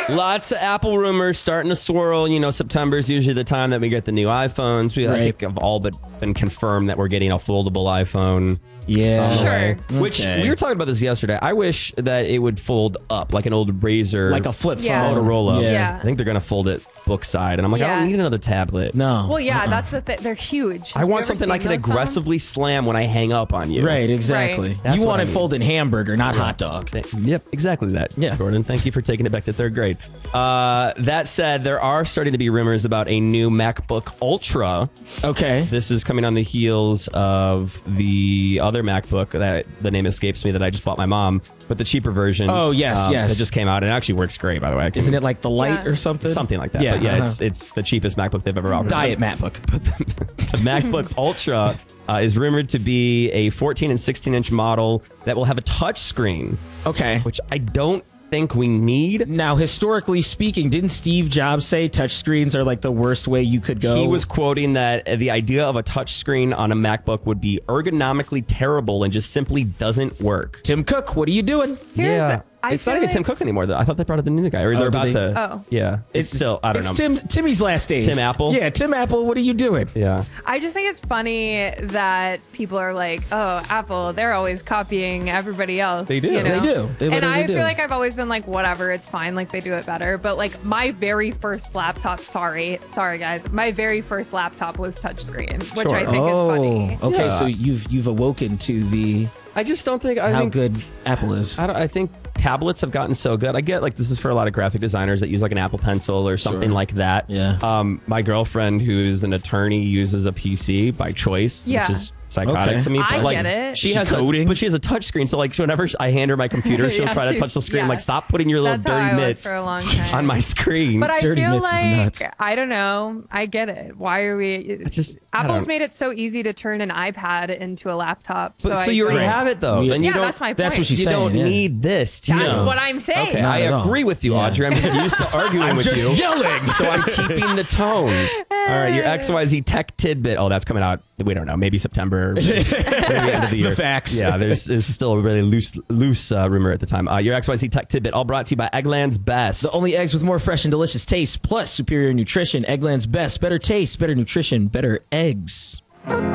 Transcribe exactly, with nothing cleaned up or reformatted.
Lots of Apple rumors starting to swirl. You know, September is usually the time that we get the new iPhones. We, Right. I think, have all but been confirmed that we're getting a foldable iPhone. Yeah. Sure. Which Okay. we were talking about this yesterday. I wish that it would fold up like an old Razor, Like a flip phone. Yeah. Motorola. Yeah. Yeah. I think they're gonna fold it book side, and I'm like, I Yeah. don't need another tablet. No. Well, yeah, Uh-uh. that's the thing. They're huge. I Have you want ever something I seen can those phones? aggressively slam when I hang up on you. Right, exactly. Right. That's You what want I it mean. folded hamburger, not hot dog. Th- Yep, exactly that. Yeah. Jordan, thank you for taking it back to third grade. Uh, that said, there are starting to be rumors about a new MacBook Ultra. Okay. This is coming on the heels of the other MacBook that the name escapes me that I just bought my mom, but the cheaper version. Oh, yes, um, yes. That just came out and it actually works great, by the way. I can- Isn't it like the light Yeah. or something? something like that? Yeah. But yeah, uh-huh. it's it's the cheapest MacBook they've ever offered. Diet MacBook. The MacBook Ultra uh, is rumored to be a fourteen and sixteen inch model that will have a touch screen, Okay. which I don't think we need. Now, historically speaking, didn't Steve Jobs say touchscreens are like the worst way you could go? He was quoting that the idea of a touchscreen on a MacBook would be ergonomically terrible and just simply doesn't work. Tim Cook, what are you doing? Here's yeah, the- I it's not feel even Tim like- Cook anymore. Though I thought they brought in the new guy, or they're did about they? to. Oh. yeah, it's, still I don't it's know. Tim, Timmy's last days. Tim Apple? Yeah, Tim Apple, what are you doing? yeah, I just think it's funny that people are like, "Oh, Apple, they're always copying everybody else." They do. You know? They do. They and literally I do. feel like I've always been like, "Whatever, it's fine. Like they do it better." But like my very first laptop, sorry, sorry guys, my very first laptop was touchscreen, which Sure. I think oh, is funny. okay. Yeah. So you've you've awoken to the I just don't think I how think good Apple is. I, don't, I think tablets have gotten so good. I get like this is for a lot of graphic designers that use like an Apple Pencil or something Sure. like that. Yeah. Um, my girlfriend, who's an attorney, uses a P C by choice, Yeah. which is psychotic Okay. to me. I but, like, get it. She Is has she a, coding? but she has a touch screen. So like whenever I hand her my computer, she'll Yeah, try to she's- touch the screen. yeah. Like stop putting your little That's how dirty I was mitts for a long time. on my screen. But I Dirty feel Mitts is nuts. like I don't know. I get it. Why are we? just- I Apple's don't- made it so easy to turn an iPad into a laptop. but, so so I you already don't- have it though. Yeah. Then you Yeah, don't. that's my point. That's what she's you saying, don't yeah. need this. To That's No. what I'm saying. Okay, Not I at all. agree with you, Yeah. Audrey. I'm just used to arguing I'm with just you. yelling. So I'm keeping the tone. All right, your X Y Z tech tidbit. Oh, that's coming out. We don't know. Maybe September. Maybe end of the year. The facts. Yeah, there's this is still a really loose, loose uh, rumor at the time. Uh, your X Y Z tech tidbit, all brought to you by Eggland's Best. The only eggs with more fresh and delicious taste, plus superior nutrition. Eggland's Best. Better taste, better nutrition, better eggs.